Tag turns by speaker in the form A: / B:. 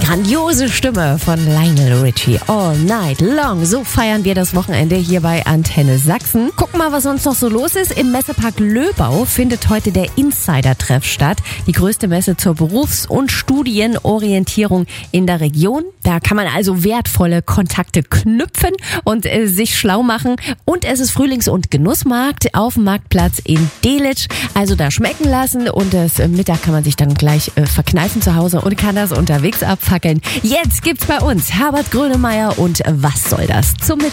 A: Grandiose Stimme von Lionel Richie. All night long. So feiern wir das Wochenende hier bei Antenne Sachsen. Gucken mal, was sonst noch so los ist. Im Messepark Löbau findet heute der Insider-Treff statt. Die größte Messe zur Berufs- und Studienorientierung in der Region. Da kann man also wertvolle Kontakte knüpfen und sich schlau machen. Und es ist Frühlings- und Genussmarkt auf dem Marktplatz in Delitzsch. Also da schmecken lassen und das Mittag kann man sich dann gleich verkneifen zu Hause und kann das unterwegs abfackeln. Jetzt gibt's bei uns Herbert Grönemeyer und Was soll das zum Mittag?